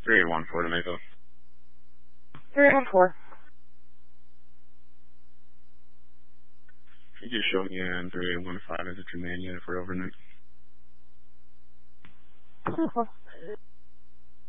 3814 to Mayfield. 3814. You just show again 3815 as a Tremaine unit for overnight.